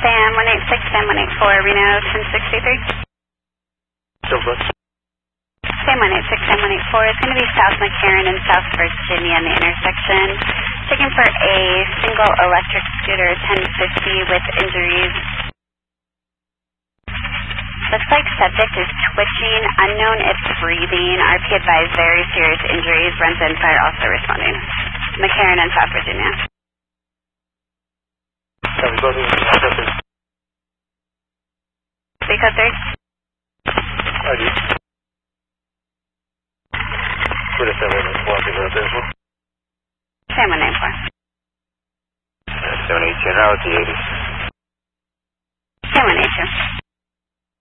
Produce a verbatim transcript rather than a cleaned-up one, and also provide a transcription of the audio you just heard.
Sam one eight six, Sam one eight four, Reno ten sixty-three. Still booked. Sam one eight six, Sam one eight four is going to be South McCarran and South Virginia in the intersection. Checking for a single electric scooter ten fifty with injuries. Looks like subject is twitching, unknown if breathing. R P advised very serious injuries. Runs and fire also responding. McCarran and South Virginia. Copy, both of you. three code three. I do. What if that was walking out there for? Sam one nine four. seven eight two, how at the eighty? Sam one eight two.